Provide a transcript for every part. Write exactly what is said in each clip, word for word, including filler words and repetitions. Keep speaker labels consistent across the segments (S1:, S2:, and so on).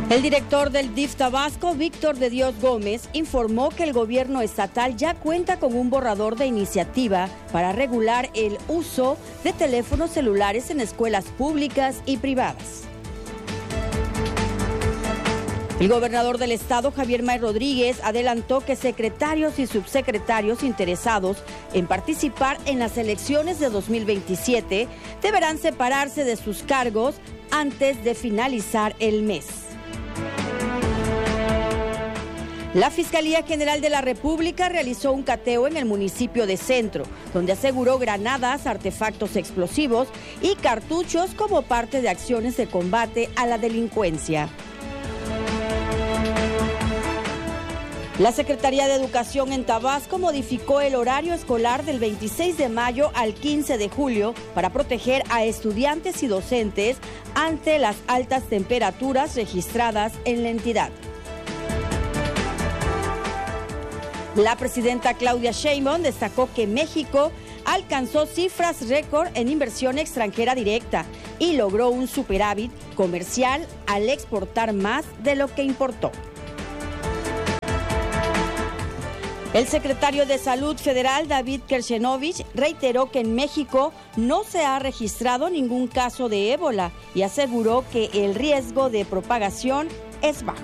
S1: El director del D I F Tabasco, Víctor de Dios Gómez, informó que el gobierno estatal ya cuenta con un borrador de iniciativa para regular el uso de teléfonos celulares en escuelas públicas y privadas. El gobernador del estado, Javier May Rodríguez, adelantó que secretarios y subsecretarios interesados en participar en las elecciones de dos mil veintisiete deberán separarse de sus cargos antes de finalizar el mes. La Fiscalía General de la República realizó un cateo en el municipio de Centro, donde aseguró granadas, artefactos explosivos y cartuchos como parte de acciones de combate a la delincuencia. La Secretaría de Educación en Tabasco modificó el horario escolar del veintiséis de mayo al quince de julio para proteger a estudiantes y docentes ante las altas temperaturas registradas en la entidad. La presidenta Claudia Sheinbaum destacó que México alcanzó cifras récord en inversión extranjera directa y logró un superávit comercial al exportar más de lo que importó. El secretario de Salud Federal, David Kershenovich, reiteró que en México no se ha registrado ningún caso de ébola y aseguró que el riesgo de propagación es bajo.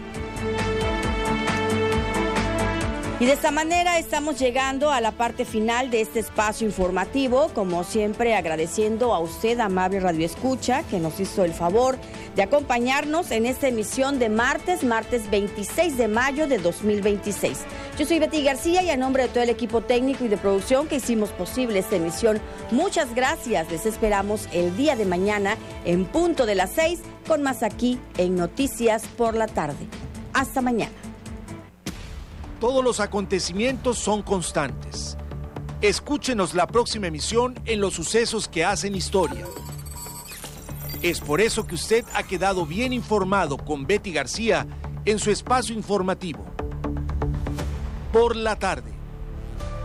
S1: Y de esta manera estamos llegando a la parte final de este espacio informativo, como siempre agradeciendo a usted, amable radioescucha, que nos hizo el favor de acompañarnos en esta emisión de martes, martes veintiséis de mayo de dos mil veintiséis. Yo soy Betty García y a nombre de todo el equipo técnico y de producción que hicimos posible esta emisión, muchas gracias. Les esperamos el día de mañana en punto de las seis con más aquí en Noticias por la Tarde. Hasta mañana.
S2: Todos los acontecimientos son constantes. Escúchenos la próxima emisión en Los Sucesos que hacen historia. Es por eso que usted ha quedado bien informado con Betty García en su espacio informativo. Por la tarde.